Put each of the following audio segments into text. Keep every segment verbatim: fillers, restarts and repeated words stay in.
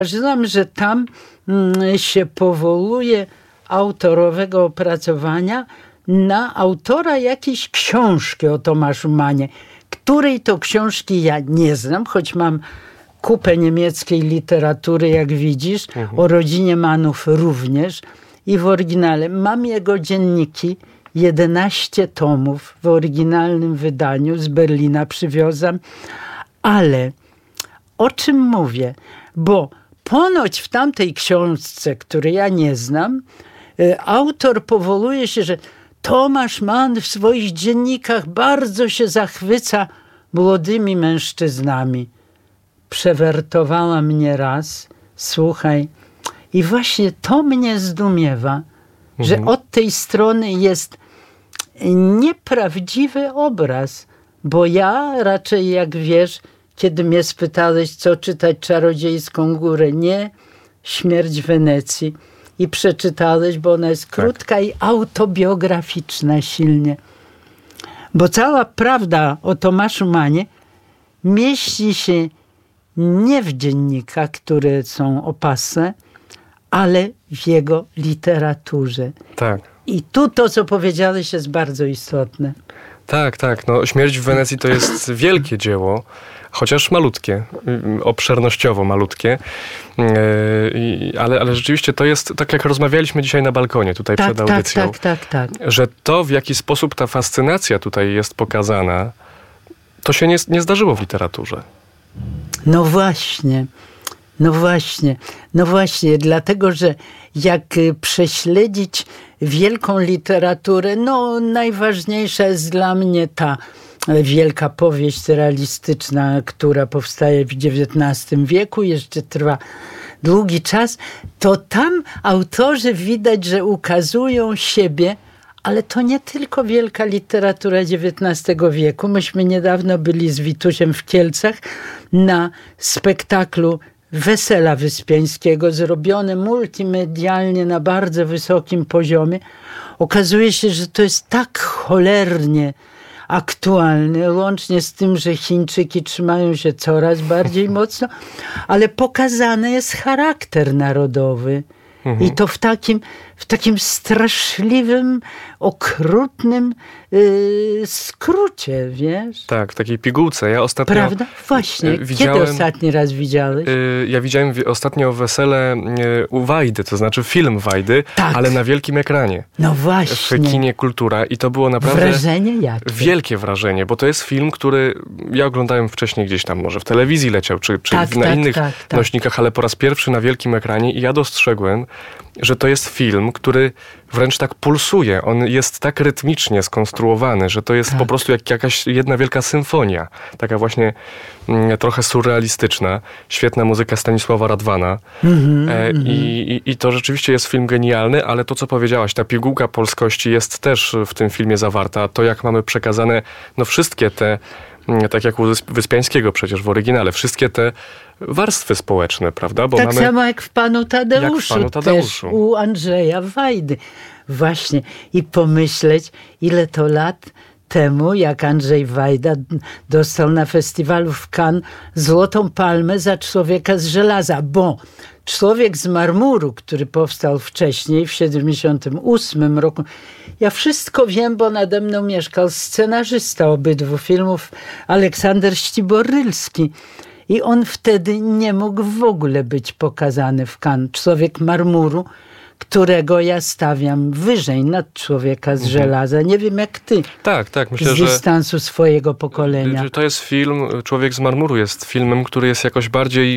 Zauważyłam, że tam mm, się powołuje autorowego opracowania na autora jakiejś książki o Tomaszu Mannie, której to książki ja nie znam, choć mam kupę niemieckiej literatury, jak widzisz, mhm. o rodzinie Mannów również i w oryginale. Mam jego dzienniki, jedenaście tomów w oryginalnym wydaniu, z Berlina przywiozam, ale o czym mówię? Bo ponoć w tamtej książce, której ja nie znam, autor powołuje się, że Tomasz Mann w swoich dziennikach bardzo się zachwyca młodymi mężczyznami. Przewertowała mnie raz, słuchaj, i właśnie to mnie zdumiewa, mhm. że od tej strony jest nieprawdziwy obraz, bo ja raczej, jak wiesz, kiedy mnie spytałeś, co czytać Czarodziejską Górę, nie Śmierć Wenecji, i przeczytałeś, bo ona jest krótka tak. i autobiograficzna silnie. Bo cała prawda o Tomaszu Mannie mieści się nie w dziennikach, które są opasłe, ale w jego literaturze. Tak. I tu to, co powiedziałeś, jest bardzo istotne. Tak, tak. No, Śmierć w Wenecji to jest wielkie dzieło, chociaż malutkie, obszernościowo malutkie, yy, ale, ale rzeczywiście to jest, tak jak rozmawialiśmy dzisiaj na balkonie, tutaj tak, przed audycją, tak, tak, tak, tak. że to, w jaki sposób ta fascynacja tutaj jest pokazana, to się nie, nie zdarzyło w literaturze. No właśnie, no właśnie, no właśnie, dlatego, że jak prześledzić wielką literaturę, no najważniejsza jest dla mnie ta wielka powieść realistyczna, która powstaje w dziewiętnastym wieku, jeszcze trwa długi czas, to tam autorzy widać, że ukazują siebie, ale to nie tylko wielka literatura dziewiętnastego wieku. Myśmy niedawno byli z Witusiem w Kielcach na spektaklu Wesela Wyspiańskiego, zrobione multimedialnie na bardzo wysokim poziomie. Okazuje się, że to jest tak cholernie aktualne, łącznie z tym, że Chińczyki trzymają się coraz bardziej mocno, ale pokazany jest charakter narodowy. Mhm. I to w takim, w takim straszliwym, okrutnym yy, skrócie, wiesz? Tak, w takiej pigułce. Ja ostatnio... Prawda? Właśnie. Widziałem, Kiedy ostatni raz widziałeś? Yy, ja widziałem ostatnio Wesele yy, u Wajdy, to znaczy film Wajdy, tak. ale na wielkim ekranie. No właśnie. W kinie Kultura i to było naprawdę... Wrażenie jakie? Wielkie wrażenie, bo to jest film, który ja oglądałem wcześniej gdzieś tam, może w telewizji leciał, czy, czy tak, na tak, innych tak, tak. nośnikach, ale po raz pierwszy na wielkim ekranie i ja dostrzegłem, że to jest film, który wręcz tak pulsuje. On jest tak rytmicznie skonstruowany, że to jest tak. po prostu jak jakaś jedna wielka symfonia. Taka właśnie mm, trochę surrealistyczna. Świetna muzyka Stanisława Radwana. Mm-hmm, e, mm-hmm. i, I to rzeczywiście jest film genialny, ale to, co powiedziałaś, ta pigułka polskości jest też w tym filmie zawarta. To, jak mamy przekazane no, wszystkie te, tak jak u Wyspiańskiego przecież w oryginale, wszystkie te warstwy społeczne, prawda? Bo tak mamy, samo jak w Panu Tadeuszu, jak w Panu Tadeuszu. Też u Andrzeja Wajdy. Właśnie. I pomyśleć, ile to lat temu, jak Andrzej Wajda dostał na festiwalu w Cannes Złotą Palmę za Człowieka z żelaza, bo Człowiek z marmuru, który powstał wcześniej, w siedemdziesiątym ósmym roku, ja wszystko wiem, bo nade mną mieszkał scenarzysta obydwu filmów, Aleksander Ściborylski. I on wtedy nie mógł w ogóle być pokazany w Cannes. Człowiek marmuru, którego ja stawiam wyżej nad Człowieka z żelaza. Nie wiem jak ty. Tak, tak. Myślę, z dystansu że swojego pokolenia. To jest film, Człowiek z marmuru jest filmem, który jest jakoś bardziej,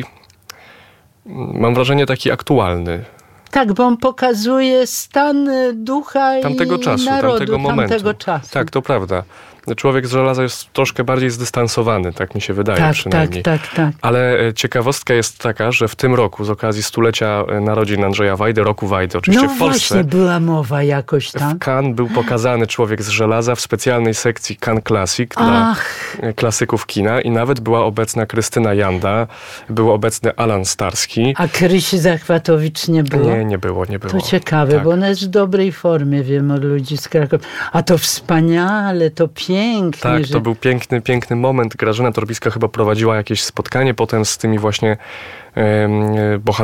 mam wrażenie, taki aktualny. Tak, bo on pokazuje stan ducha tamtego i czasu, narodu, tamtego momentu. Tamtego czasu. Tak, to prawda. Człowiek z żelaza jest troszkę bardziej zdystansowany, tak mi się wydaje tak, przynajmniej. Tak, tak, tak. Ale ciekawostka jest taka, że w tym roku, z okazji stulecia narodzin Andrzeja Wajdy, roku Wajdy, oczywiście no w Polsce. No właśnie, była mowa jakoś tam. W Cannes był pokazany Człowiek z żelaza w specjalnej sekcji Cannes Classic dla klasyków kina i nawet była obecna Krystyna Janda, był obecny Alan Starski. A Krysi Zachwatowicz nie było? Nie, nie było, nie było. To ciekawe, tak. bo ona jest w dobrej formie, wiem od ludzi z Krakowa. A to wspaniale, to pięknie. pięknie. Tak, że... to był piękny, piękny moment. Grażyna Torbiska chyba prowadziła jakieś spotkanie potem z tymi właśnie um, bohaterami